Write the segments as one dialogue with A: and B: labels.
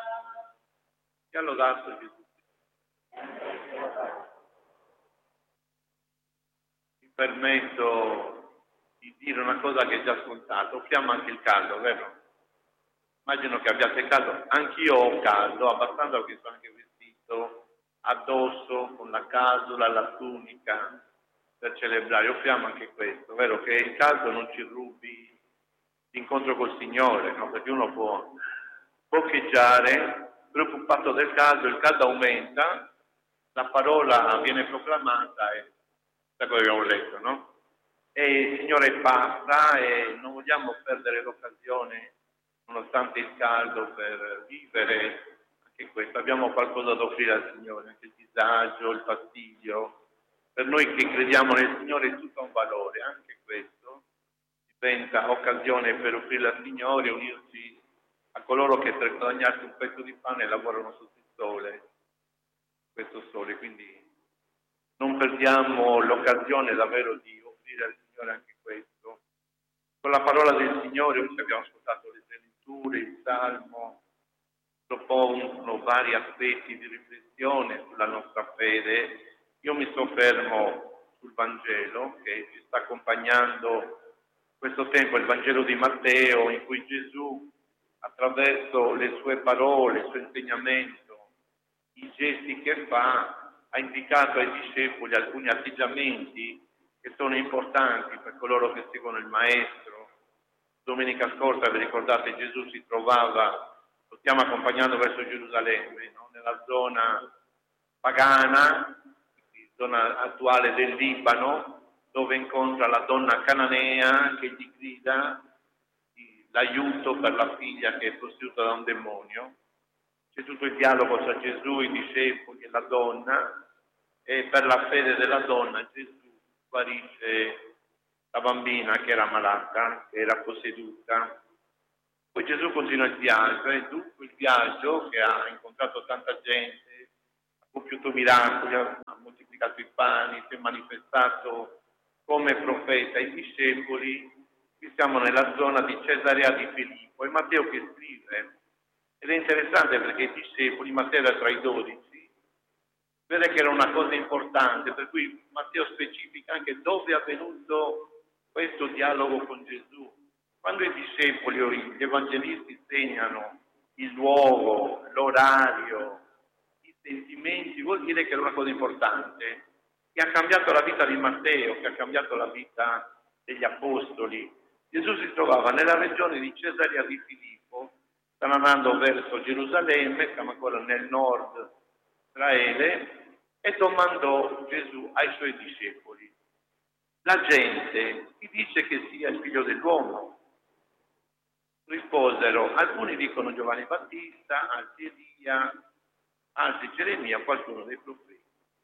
A: Sia lodato Gesù. Mi permetto di dire una cosa che è già scontata. Offriamo anche il caldo, vero? Immagino che abbiate caldo. Anch'io ho caldo, abbastanza perché sono anche vestito addosso con la casola, la tunica per celebrare. Offriamo anche questo, vero? Che il caldo non ci rubi l'incontro col Signore, no? Perché uno può boccheggiare, preoccupato del caldo, il caldo aumenta, la parola viene proclamata e da quello che abbiamo letto, no? E il Signore passa e non vogliamo perdere l'occasione, nonostante il caldo, per vivere anche questo. Abbiamo qualcosa da offrire al Signore, anche il disagio, il fastidio. Per noi che crediamo nel Signore è tutto un valore, anche questo diventa occasione per offrire al Signore, unirci a coloro che per guadagnarsi un pezzo di pane lavorano sotto il sole, questo sole. Quindi non perdiamo l'occasione davvero di offrire al Signore anche questo. Con la parola del Signore abbiamo ascoltato le tre letture, il Salmo, propongono vari aspetti di riflessione sulla nostra fede. Io mi soffermo sul Vangelo che ci sta accompagnando questo tempo, il Vangelo di Matteo, in cui Gesù, attraverso le sue parole, il suo insegnamento, i gesti che fa, ha indicato ai discepoli alcuni atteggiamenti che sono importanti per coloro che seguono il Maestro. Domenica scorsa, vi ricordate, Gesù si trovava, lo stiamo accompagnando verso Gerusalemme, no? Nella zona pagana, zona attuale del Libano, dove incontra la donna cananea che gli grida l'aiuto per la figlia che è posseduta da un demonio. C'è tutto il dialogo tra Gesù, i discepoli e la donna, e per la fede della donna Gesù guarisce la bambina che era malata, che era posseduta. Poi Gesù continua il viaggio, e dunque il viaggio che ha incontrato tanta gente, ha compiuto miracoli, ha moltiplicato i pani, si è manifestato come profeta ai discepoli. Qui siamo nella zona di Cesarea di Filippo, e Matteo che scrive, ed è interessante perché i discepoli, Matteo era tra i 12, vede che era una cosa importante, per cui Matteo specifica anche dove è avvenuto questo dialogo con Gesù. Quando i discepoli o gli evangelisti segnano il luogo, l'orario, i sentimenti, vuol dire che era una cosa importante, che ha cambiato la vita di Matteo, che ha cambiato la vita degli apostoli. Gesù si trovava nella regione di Cesarea di Filippo, stanno andando verso Gerusalemme, siamo ancora nel nord Israele, e domandò Gesù ai suoi discepoli: la gente chi dice che sia il figlio dell'uomo? Risposero: alcuni dicono Giovanni Battista, altri Elia, altri Geremia, qualcuno dei profeti.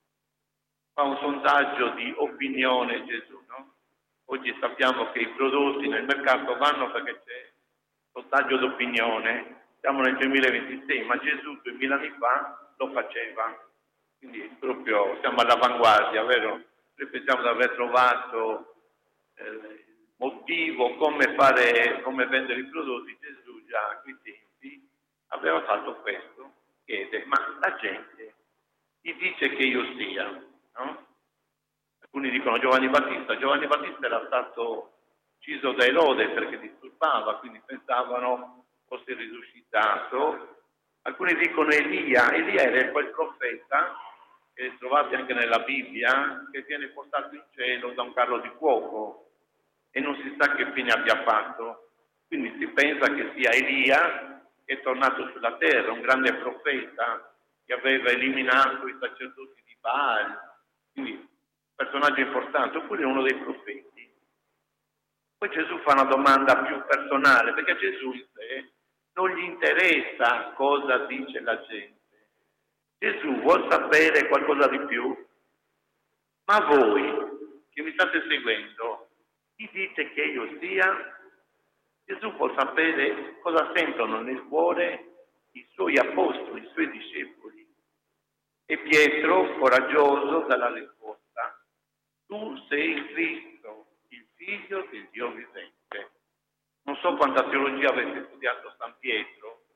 A: Fa un sondaggio di opinione Gesù, no? Oggi sappiamo che i prodotti nel mercato vanno perché c'è sondaggio d'opinione. Siamo nel 2026, ma Gesù 2000 anni fa lo faceva. Quindi proprio siamo all'avanguardia, vero? Noi pensiamo di aver trovato il motivo, come vendere i prodotti. Gesù già a quei tempi aveva fatto questo, chiede: ma la gente chi dice che io sia? No? Alcuni dicono Giovanni Battista. Giovanni Battista era stato ucciso da Erode perché disturbava, quindi pensavano fosse risuscitato. Alcuni dicono Elia. Elia era quel profeta che trovate anche nella Bibbia, che viene portato in cielo da un carro di fuoco e non si sa che fine abbia fatto. Quindi si pensa che sia Elia, che è tornato sulla terra, un grande profeta che aveva eliminato i sacerdoti di Baal, quindi un personaggio importante, oppure uno dei profeti. Poi Gesù fa una domanda più personale, perché a Gesù in sé non gli interessa cosa dice la gente. Gesù vuol sapere qualcosa di più. Ma voi che mi state seguendo, chi dite che io sia? Gesù vuol sapere cosa sentono nel cuore i suoi apostoli, i suoi discepoli. E Pietro, coraggioso, dà la risposta: tu sei il Cristo, il Figlio del Dio vivente. Non so quanta teologia avete studiato San Pietro,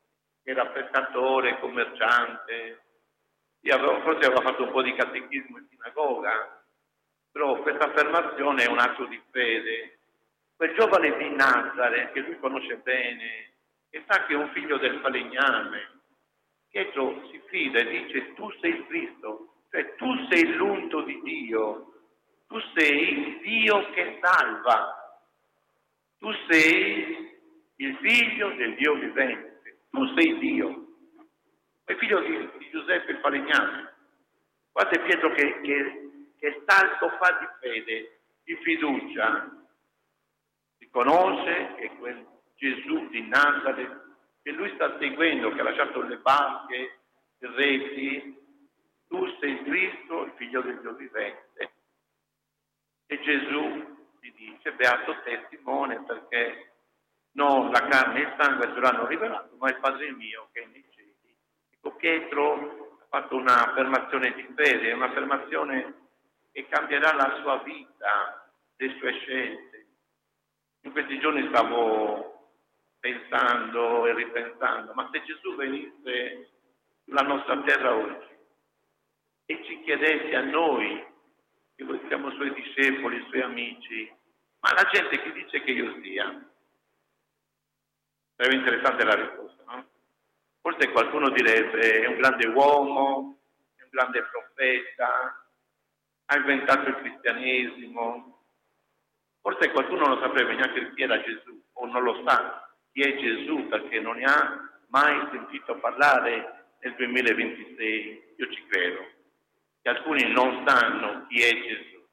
A: che era pescatore, commerciante. Io forse avevo fatto un po' di catechismo in sinagoga, però questa affermazione è un atto di fede. Quel giovane di Nazareth, che lui conosce bene, che sa che è un figlio del falegname, Pietro si fida e dice: tu sei il Cristo, cioè tu sei l'unto di Dio, tu sei Dio che salva, tu sei il figlio del Dio vivente, tu sei Dio, è figlio di Giuseppe il falegname. Guarda Pietro che salto fa di fede, di fiducia, riconosce che quel Gesù di Nazareth che lui sta seguendo, che ha lasciato le barche, i reti, tu sei il Cristo, il figlio del Dio vivente. E Gesù ti dice: beato te Simone, perché non la carne e il sangue te l'hanno rivelato, ma il Padre mio che è nei cieli. Ecco, Pietro ha fatto un'affermazione di fede, un'affermazione che cambierà la sua vita, le sue scelte. In questi giorni stavo pensando e ripensando, ma se Gesù venisse sulla nostra terra oggi e ci chiedesse a noi, che noi siamo suoi discepoli, suoi amici: ma la gente chi dice che io sia? Sarebbe interessante la risposta, no? Forse qualcuno direbbe: è un grande uomo, è un grande profeta, ha inventato il cristianesimo. Forse qualcuno non saprebbe neanche chi era Gesù, o non lo sa chi è Gesù, perché non ne ha mai sentito parlare nel 2026. Io ci credo che alcuni non sanno chi è Gesù.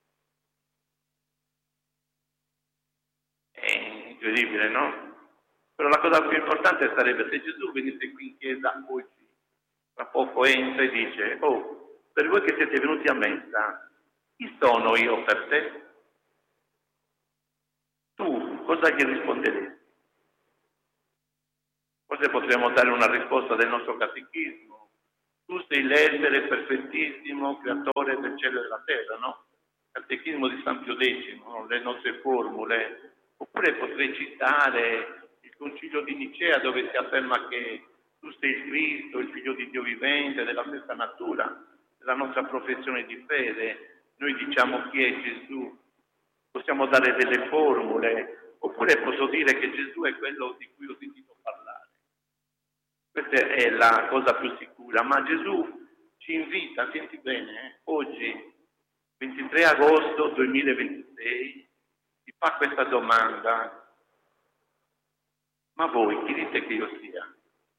A: È incredibile, no? Però la cosa più importante sarebbe se Gesù venisse qui in chiesa oggi, tra poco entra e dice: oh, per voi che siete venuti a messa, chi sono io per te? Tu cosa gli risponderesti? Forse potremmo dare una risposta del nostro catechismo: tu sei l'essere perfettissimo, creatore del cielo e della terra, no? Catechismo di San Pio X, no? Le nostre formule. Oppure potrei citare il Concilio di Nicea, dove si afferma che tu sei il Cristo, il figlio di Dio vivente, della stessa natura, della nostra professione di fede. Noi diciamo chi è Gesù, possiamo dare delle formule, oppure posso dire che Gesù è quello di cui ho sentito parlare. Questa è la cosa più sicura, ma Gesù ci invita, senti bene, oggi, 23 agosto 2026, ti fa questa domanda: ma voi chi dite che io sia?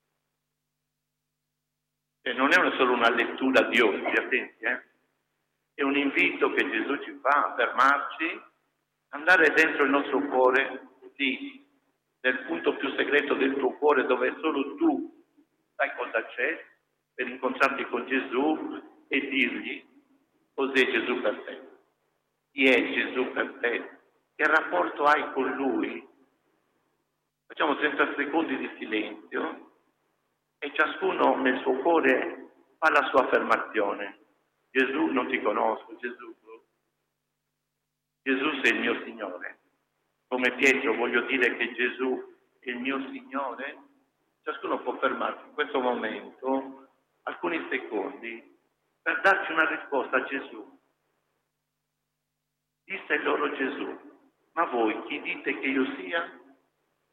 A: E non è solo una lettura di oggi, attenti, è un invito che Gesù ci fa a fermarci, andare dentro il nostro cuore, lì, nel punto più segreto del tuo cuore, dove solo tu sai cosa c'è, per incontrarti con Gesù e dirgli: cos'è Gesù per te? Chi è Gesù per te? Che rapporto hai con Lui? Facciamo 30 secondi di silenzio e ciascuno nel suo cuore fa la sua affermazione. Gesù, non ti conosco, Gesù sei il mio Signore. Come Pietro voglio dire che Gesù è il mio Signore. Ciascuno può fermarsi in questo momento alcuni secondi per darci una risposta a Gesù. Disse loro Gesù: ma voi chi dite che io sia?